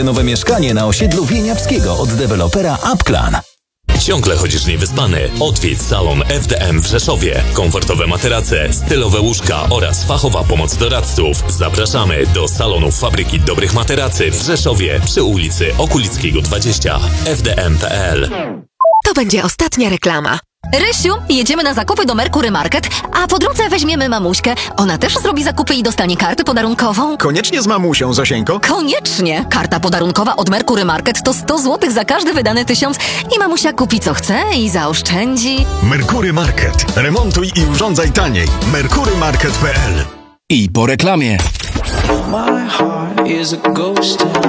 Nowe mieszkanie na osiedlu Wieniawskiego od dewelopera Upclan. Ciągle chodzisz niewyspany? Odwiedź salon FDM w Rzeszowie. Komfortowe materace, stylowe łóżka oraz fachowa pomoc doradców. Zapraszamy do salonu Fabryki Dobrych Materacy w Rzeszowie przy ulicy Okulickiego 20. fdm.pl. To będzie ostatnia reklama. Rysiu, jedziemy na zakupy do Mercury Market, a po drodze weźmiemy mamuśkę. Ona też zrobi zakupy i dostanie kartę podarunkową. Koniecznie z mamusią, Zosieńko? Koniecznie! Karta podarunkowa od Mercury Market to 100 zł za każdy wydany 1000 i mamusia kupi co chce i zaoszczędzi. Mercury Market. Remontuj i urządzaj taniej. mercurymarket.pl. I po reklamie. My heart is a ghost.